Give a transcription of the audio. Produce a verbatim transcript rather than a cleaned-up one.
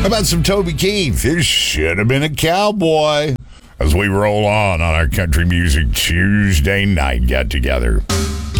How about some Toby Keith? This should have been a cowboy. As we roll on on our country music Tuesday night get together.